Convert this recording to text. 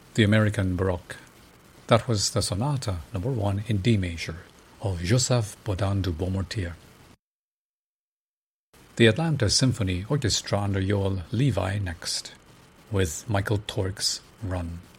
the American Baroque. That was the Sonata Number 1 in D major of Joseph Bodin du Beaumartier. The Atlanta Symphony Orchestra under Joel Levi next, with Michael Tork's Run.